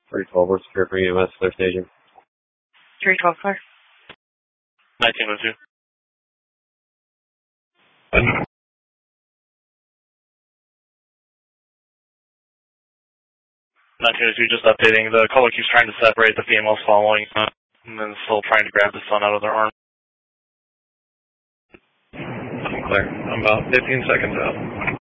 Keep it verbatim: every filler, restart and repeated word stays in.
three twelve, we're secure for E M S, clear staging. three twelve, clear. nineteen oh two. nineteen oh two, just updating. The caller keeps trying to separate the females following, uh, and then still trying to grab the son out of their arm. I'm clear. I'm about fifteen seconds out.